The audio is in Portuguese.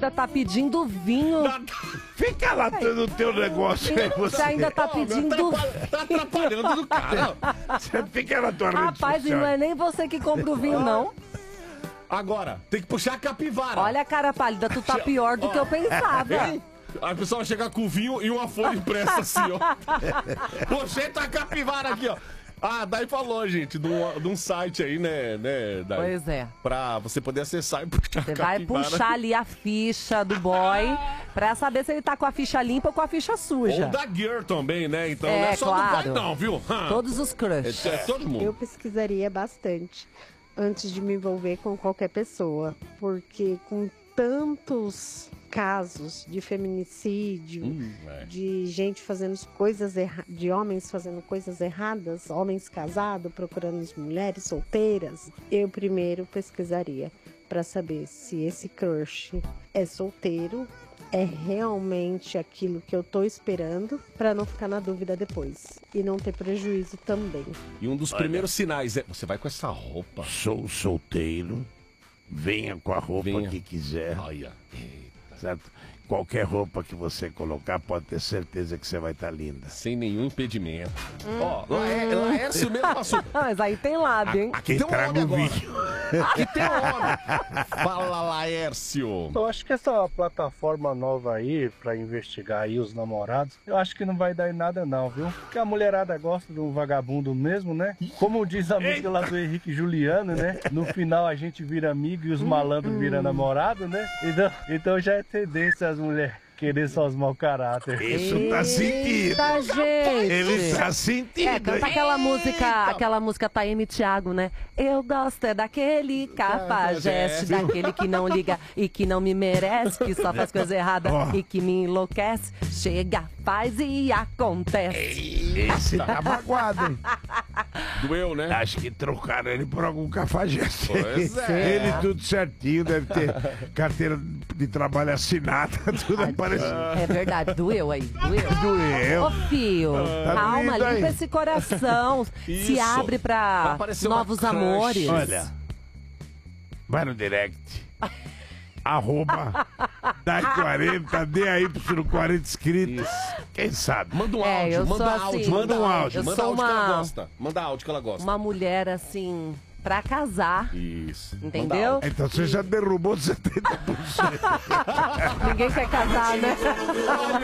ainda tá pedindo vinho. Fica lá no teu negócio aí, Você ainda tá pedindo Tá atrapalhando do cara. Você fica na tua rede Rapaz, e social. não é nem você que compra o vinho, não. Agora, tem que puxar a capivara. Olha a cara pálida, tu tá pior do que eu pensava. Hein? Aí a pessoa vai chegar com vinho e uma folha impressa assim, ó. Você tá a capivara aqui, ó. Ah, daí falou, gente, de um site aí, né, Dai? Pois é. Pra você poder acessar e puxar Você a vai capivara. puxar ali a ficha do boy pra saber se ele tá com a ficha limpa ou com a ficha suja. Ou da Girl também, né? Então É, não é só claro. do boy não, viu? Todos os crush. É todo mundo. Eu pesquisaria bastante antes de me envolver com qualquer pessoa, porque com tantos casos de feminicídio, de gente fazendo coisas de homens fazendo coisas erradas, homens casados procurando mulheres solteiras, eu primeiro pesquisaria para saber se esse crush é solteiro, é realmente aquilo que eu tô esperando, para não ficar na dúvida depois e não ter prejuízo também. E um dos primeiros sinais é, você vai com essa roupa. Sou solteiro, venha com a roupa que quiser. Olha. Certo? Qualquer roupa que você colocar, pode ter certeza que você vai estar linda. Sem nenhum impedimento. Ó, Laércio mesmo passou. Mas aí tem lábio, hein? Aqui tem um traga homem o agora. vinho. Aqui tem um homem. Fala, Laércio. Eu acho que essa plataforma nova aí, pra investigar aí os namorados, eu acho que não vai dar em nada não, viu? Porque a mulherada gosta de um vagabundo mesmo, né? Como diz a música lá do Henrique Juliano, né? No final a gente vira amigo e os malandros viram namorado, né? Então já é tendência as mulheres querer só os mau caráter. Isso tá sentindo. Eita, gente. Ele tá sentindo. Canta aquela música Taeme e Thiago, né? Eu gosto é daquele cafajeste, daquele que não liga e que não me merece, que só faz coisa errada e que me enlouquece. Chega, faz e acontece. Esse tá magoado, hein? Doeu, né? Acho que trocaram ele por algum cafajeste. Pois é. Ele tudo certinho, deve ter carteira de trabalho assinada, tudo aparecendo. É verdade, doeu aí, doeu. Doeu. Ô, fio, Tá calma, doendo aí. limpa esse coração. Se Isso. abre Vai pra aparecer uma novos crush. amores. Olha, vai no direct. Arroba Dai 40, dê aí pro 40 inscritos. Quem sabe? Manda um É, áudio, eu manda sou áudio, assim, manda um áudio. eu Manda sou áudio que ela uma- gosta. Manda áudio que ela gosta. Uma mulher assim, pra casar, Isso. Manda entendeu? áudio. Então você já derrubou 70%. Ninguém quer casar, né?